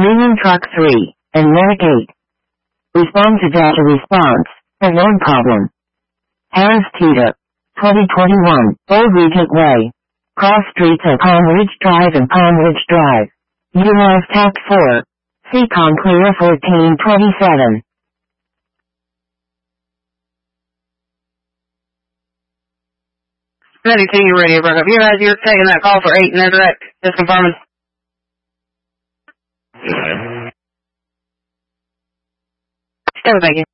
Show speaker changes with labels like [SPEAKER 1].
[SPEAKER 1] Union Truck 3, Atlantic 8. Respond to data response, unknown problem. Harris Teeter, 2021, Old Regent Way. Cross streets of Palm Ridge Drive and Palm Ridge Drive. Utilize TAP 4. Seacon Clear 1427.
[SPEAKER 2] Ready to you, radio broke up. You realize you're taking that call for 8 in their direct. Just confirming. Still thank you.